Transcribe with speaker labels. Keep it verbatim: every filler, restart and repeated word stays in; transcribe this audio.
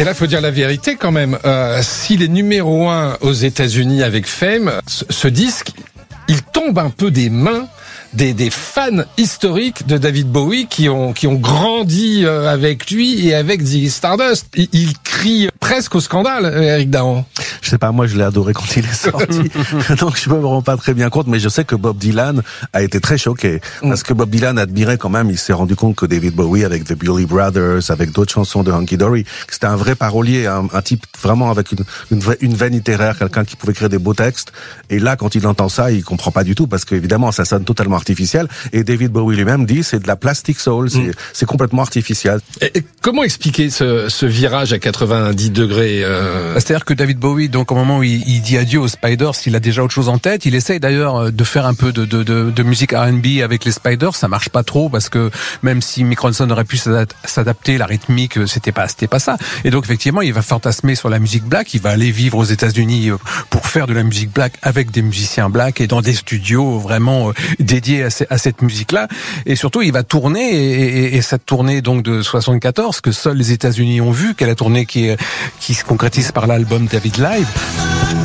Speaker 1: Et là, il faut dire la vérité quand même. Euh, S'il est numéro un aux États-Unis avec Fame, ce, ce disque, il tombe un peu des mains Des, des fans historiques de David Bowie qui ont qui ont grandi avec lui et avec Ziggy Stardust. Il, il crie presque au scandale, Eric Dahan.
Speaker 2: Je sais pas, moi je l'ai adoré quand il est sorti, donc je me rends pas très bien compte, mais je sais que Bob Dylan a été très choqué, parce que Bob Dylan admirait quand même, il s'est rendu compte que David Bowie, avec The Bewley Brothers, avec d'autres chansons de Hunky Dory, c'était un vrai parolier, un, un type vraiment avec une, une, une veine littéraire, quelqu'un qui pouvait créer des beaux textes, et là quand il entend ça, il comprend pas du tout, parce qu'évidemment ça sonne totalement artificiel, et David Bowie lui-même dit c'est de la plastic soul, c'est, mm. c'est complètement artificiel.
Speaker 1: Et, et comment expliquer ce, ce virage à quatre-vingt-dix degrés euh...
Speaker 3: C'est-à-dire que David Bowie, donc au moment où il, il dit adieu aux Spiders, il a déjà autre chose en tête. Il essaye d'ailleurs de faire un peu de, de, de, de musique R and B avec les Spiders. Ça marche pas trop parce que même si Mick Ronson aurait pu s'adapter, la rythmique, c'était pas, c'était pas ça. Et donc effectivement, il va fantasmer sur la musique black. Il va aller vivre aux États-Unis pour faire de la musique black avec des musiciens black et dans des studios vraiment dédiés à, à cette musique-là. Et surtout, il va tourner et, et, et cette tournée donc de soixante-quatorze que seuls les États-Unis ont vu, qui est la tournée qui, est, qui se concrétise par l'album David Live.